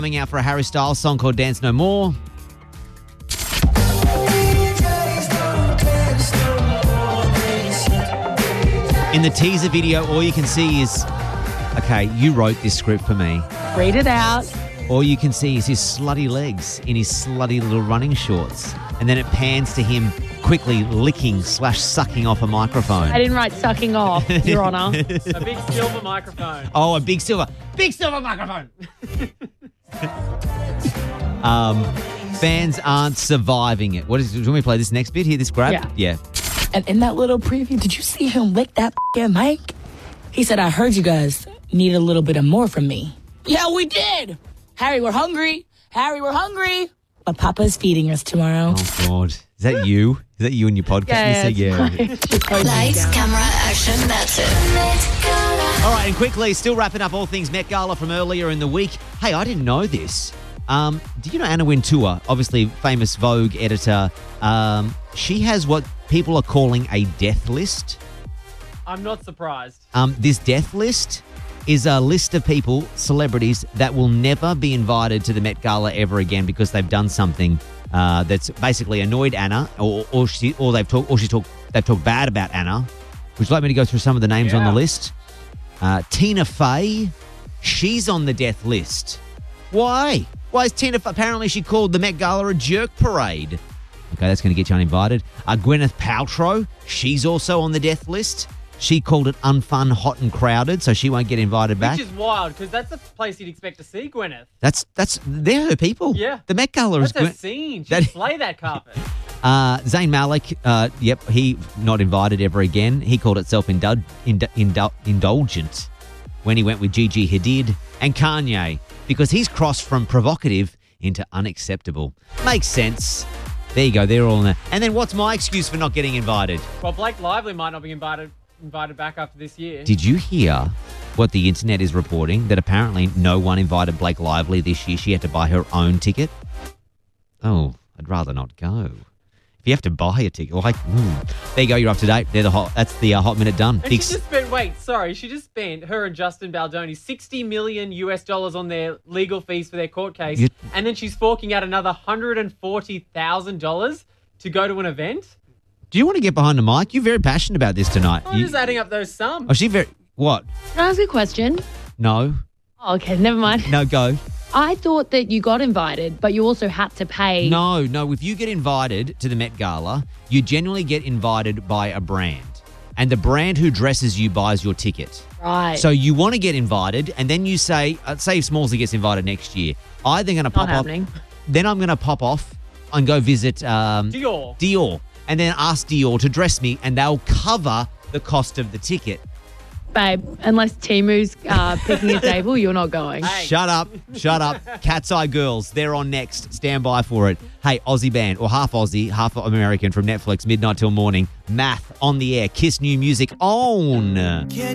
Coming out for a Harry Styles song called Dance No More. In the teaser video, all you can see is, okay, you wrote this script for me. Read it out. All you can see is his slutty legs in his slutty little running shorts. And then it pans to him quickly licking/sucking off a microphone. I didn't write sucking off, Your Honour. A big silver microphone. Oh, a big silver microphone. Fans aren't surviving it. Do you want me to play this next bit? Hear this grab? Yeah. And in that little preview, did you see him lick that mic? He said, I heard you guys need a little bit of more from me. Yeah, we did. Harry, we're hungry. But Papa's feeding us tomorrow. Oh, God. Is that you? Is that you in your podcast? Yeah. Lights, camera, action, that's it. All right, and quickly, still wrapping up all things Met Gala from earlier in the week. Hey, I didn't know this. Did you know Anna Wintour, obviously famous Vogue editor, she has what people are calling a death list? I'm not surprised. This death list is a list of people, celebrities, that will never be invited to the Met Gala ever again because they've done something that's basically annoyed Anna, or they've talked bad about Anna. Would you like me to go through some of the names on the list? Tina Fey, she's on the death list. Why? Why is Tina Fey? Apparently she called the Met Gala a jerk parade. Okay, that's going to get you uninvited. Gwyneth Paltrow, she's also on the death list. She called it unfun, hot and crowded, so she won't get invited back. Which is wild, because that's the place you'd expect to see Gwyneth. They're her people. Yeah. The Met Gala is That's her scene. She'd slay that carpet. Zayn Malik, he not invited ever again. He called it self-indulgent when he went with Gigi Hadid. And Kanye, because he's crossed from provocative into unacceptable. Makes sense. There you go. They're all in there. And then what's my excuse for not getting invited? Well, Blake Lively might not be invited back after this year. Did you hear what the internet is reporting? That apparently no one invited Blake Lively this year. She had to buy her own ticket. Oh, I'd rather not go. If you have to buy a ticket, there you go. You're up to date. That's the hot minute done. And she just spent her and Justin Baldoni $60 million on their legal fees for their court case, and then she's forking out another $140,000 to go to an event. Do you want to get behind the mic? You're very passionate about this tonight. I'm just adding up those sums. Oh, what? Can I ask you a question? No. Oh, okay, never mind. No, go. I thought that you got invited, but you also had to pay. No. If you get invited to the Met Gala, you generally get invited by a brand. And the brand who dresses you buys your ticket. Right. So you want to get invited, and then you say if Smallsy gets invited next year, I'm going to pop off. Then I'm going to pop off and go visit Dior. And then ask Dior to dress me, and they'll cover the cost of the ticket. Babe, unless Timu's picking a table, you're not going. Hey. Shut up. Cat's Eye Girls, they're on next. Stand by for it. Hey, Aussie band, or half Aussie, half American from Netflix, midnight till morning. Math on the air. Kiss new music on.